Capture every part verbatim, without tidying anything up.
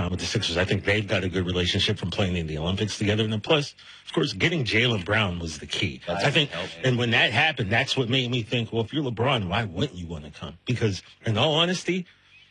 time with the Sixers. I think they've got a good relationship from playing in the Olympics together. And then plus, of course, getting Jaylen Brown was the key. That's I think, and when that happened, that's what made me think, well, if you're LeBron, why wouldn't you want to come? Because in all honesty,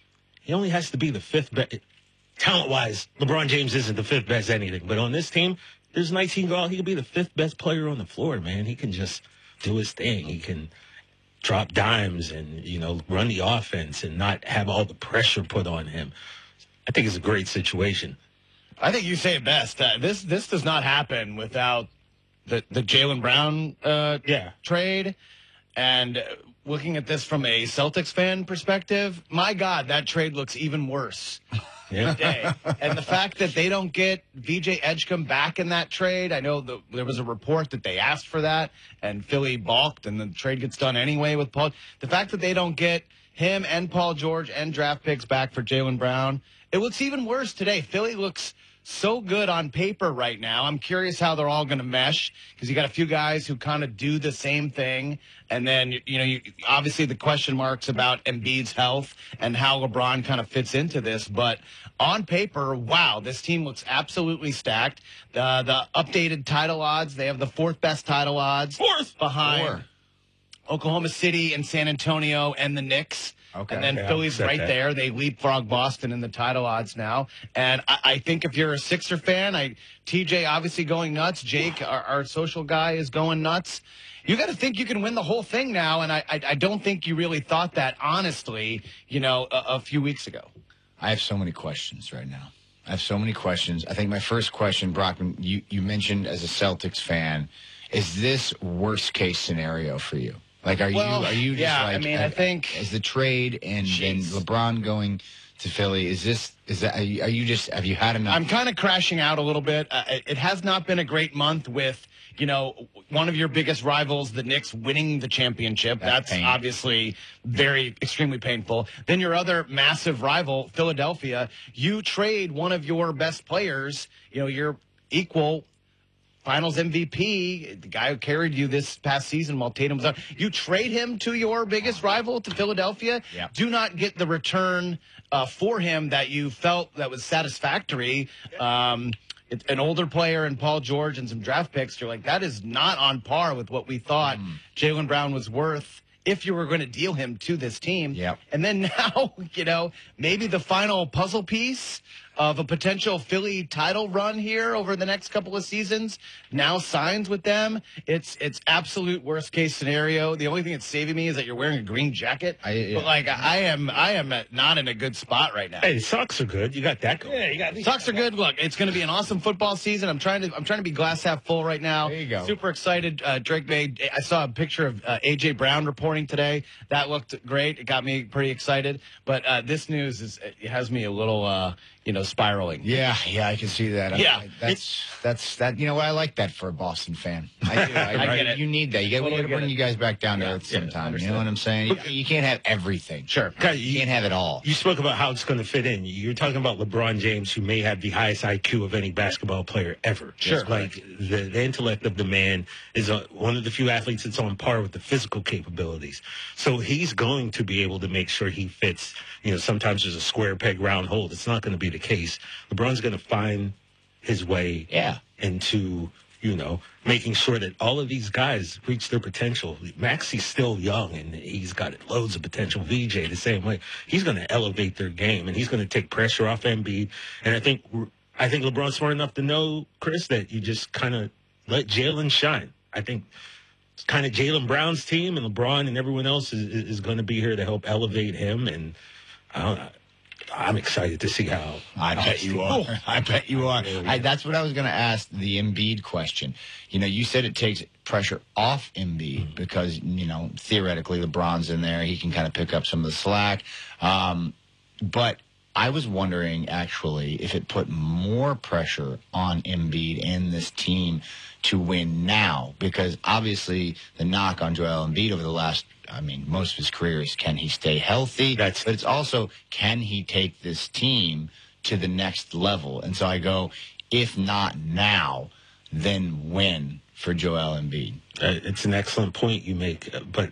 he only has to be the fifth best. Talent-wise, LeBron James isn't the fifth best anything. But on this team, there's nights he can go out, he could be the fifth best player on the floor, man. He can just do his thing. He can drop dimes and, you know, run the offense and not have all the pressure put on him. I think it's a great situation. I think you say it best. Uh, this this does not happen without the, the Jaylen Brown uh, yeah. trade. And looking at this from a Celtics fan perspective, my God, that trade looks even worse. Yeah. Today. And the fact that they don't get V J Edgecombe back in that trade, I know the, there was a report that they asked for that, and Philly balked, and the trade gets done anyway with Paul. The fact that they don't get him and Paul George and draft picks back for Jaylen Brown, it looks even worse today. Philly looks so good on paper right now. I'm curious how they're all going to mesh, because you got a few guys who kind of do the same thing. And then, you know, you, obviously the question marks about Embiid's health and how LeBron kind of fits into this. But on paper, wow, this team looks absolutely stacked. The, the updated title odds, they have the fourth best title odds. Fourth! Behind Four. Oklahoma City and San Antonio and the Knicks. Okay. And then yeah, Philly's right that. there. They leapfrog Boston in the title odds now. And I, I think if you're a Sixer fan, I T J obviously going nuts. Jake, our, our social guy, is going nuts. You got to think you can win the whole thing now. And I, I, I don't think you really thought that, honestly, you know, a, a few weeks ago. I have so many questions right now. I have so many questions. I think my first question, Brockman, you, you mentioned as a Celtics fan, is this worst case scenario for you? Like, are well, you are you just yeah, like? I mean, uh, I think is the trade and then LeBron going to Philly? Is this is that? Are you, are you just have you had enough? I'm kind of crashing out a little bit. Uh, it, it has not been a great month with, you know, one of your biggest rivals, the Knicks, winning the championship. That's, That's obviously very extremely painful. Then your other massive rival, Philadelphia, you trade one of your best players, you know, your equal Finals M V P, the guy who carried you this past season while Tatum was out. You trade him to your biggest rival, to Philadelphia. Yep. Do not get the return uh, for him that you felt that was satisfactory. Um, it, an older player and Paul George and some draft picks. You're like, that is not on par with what we thought mm. Jaylen Brown was worth if you were going to deal him to this team. Yep. And then now, you know, maybe the final puzzle piece of a potential Philly title run here over the next couple of seasons now signs with them. It's it's absolute worst case scenario. The only thing that's saving me is that you're wearing a green jacket. I, yeah. But like I am, I am not in a good spot right now. Hey, the Sox are good. You got that going. Yeah, you got Sox are good. Look, it's going to be an awesome football season. I'm trying to I'm trying to be glass half full right now. There you go. Super excited. Uh, Drake made. I saw a picture of uh, A J Brown reporting today. That looked great. It got me pretty excited. But uh, this news is it has me a little. Uh, you know, spiraling. Yeah, yeah, I can see that. Yeah. I, that's, that's, that, you know what, I like that for a Boston fan. I do. I, I get it. You need that. You got Totally to bring it. you guys back down to Yeah, earth yeah, sometime. You understood. know what I'm saying? You, you can't have everything. Sure. Okay, You can't have it all. You spoke about how it's going to fit in. You're talking about LeBron James, who may have the highest I Q of any basketball player ever. Sure. Like, the, the intellect of the man is a, one of the few athletes that's on par with the physical capabilities. So he's going to be able to make sure he fits. You know, sometimes there's a square peg, round hole. It's not going to be the case. LeBron's going to find his way Yeah. into, you know, making sure that all of these guys reach their potential. Maxi's still young, and he's got loads of potential. V J, the same way. He's going to elevate their game, and he's going to take pressure off Embiid. And I think I think LeBron's smart enough to know, Chris, that you just kind of let Jaylen shine. I think it's kind of Jaylen Brown's team, and LeBron and everyone else is, is going to be here to help elevate him. And I don't know. I'm excited to see how. I bet you are. I bet you are. I, that's what I was going to ask, the Embiid question. You know, you said it takes pressure off Embiid mm-hmm. because, you know, theoretically LeBron's in there. He can kind of pick up some of the slack. Um, but I was wondering, actually, if it put more pressure on Embiid and this team to win now, because obviously the knock on Joel Embiid over the last, I mean, most of his career is, can he stay healthy? That's, but it's also, can he take this team to the next level? And so I go, if not now, then when for Joel Embiid? Uh, it's an excellent point you make, uh, but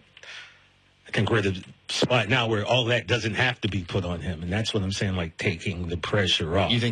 I think we're at the spot now where all that doesn't have to be put on him, and that's what I'm saying, like taking the pressure off. You think